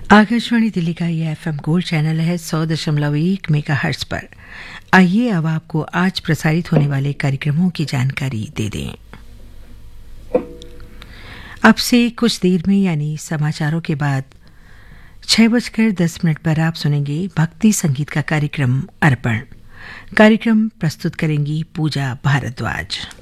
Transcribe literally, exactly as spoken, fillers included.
आकाशवाणी दिल्ली का ये FM gold channel है सौ दशमलव एक मेगाहर्ट्ज पर। आइए अब आपको आज प्रसारित होने वाले कार्यक्रमों की जानकारी दे दें। अब से कुछ देर में यानी समाचारों के बाद छह बजकर दस मिनट पर आप सुनेंगे भक्ति संगीत का कार्यक्रम अर्पण। कार्यक्रम प्रस्तुत करेंगी पूजा भारद्वाज।